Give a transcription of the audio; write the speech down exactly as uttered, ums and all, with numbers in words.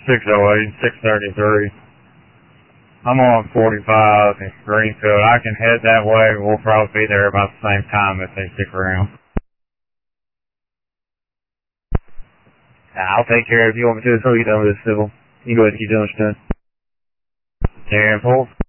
six oh eight, six thirty-three. I'm on forty-five in Greenfield. I can head that way. We'll probably be there about the same time if they stick around. I'll take care of it if you want me to until you're done with this civil. You can go ahead and keep doing what you're doing. ten four.